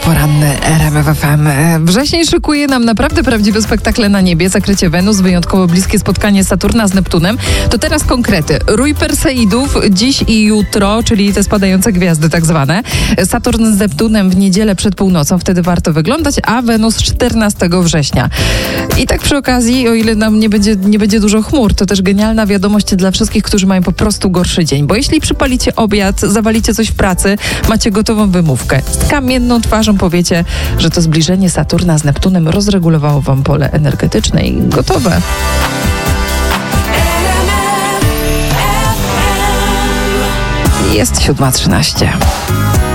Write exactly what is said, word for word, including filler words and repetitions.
Poranny R M F F M. Wrzesień szykuje nam naprawdę prawdziwe spektakle na niebie. Zakrycie Wenus, wyjątkowo bliskie spotkanie Saturna z Neptunem. To teraz konkrety. Rój Perseidów dziś i jutro, czyli te spadające gwiazdy tak zwane. Saturn z Neptunem w niedzielę przed północą, wtedy warto wyglądać, a Wenus czternastego września. I tak przy okazji, o ile nam nie będzie, nie będzie dużo chmur, to też genialna wiadomość dla wszystkich, którzy mają po prostu gorszy dzień. Bo jeśli przypalicie obiad, zawalicie coś w pracy, macie gotową wymówkę. Z kamienną twarzą powiecie, że to zbliżenie Saturna z Neptunem rozregulowało wam pole energetyczne i gotowe. Jest siódma trzynaście.